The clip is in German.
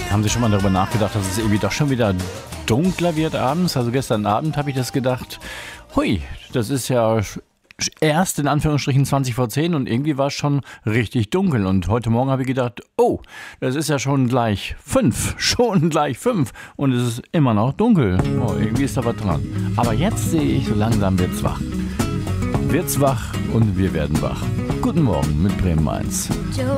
Haben Sie schon mal darüber nachgedacht, dass es irgendwie doch schon wieder dunkler wird abends? Also gestern Abend habe ich das gedacht, hui, das ist ja erst in Anführungsstrichen 20 vor 10 und irgendwie war es schon richtig dunkel. Und heute Morgen habe ich gedacht, oh, das ist ja schon gleich 5, und es ist immer noch dunkel. Oh, irgendwie ist da was dran. Aber jetzt sehe ich, so langsam wird's wach. Wird's wach und wir werden wach. Guten Morgen mit Bremen 1.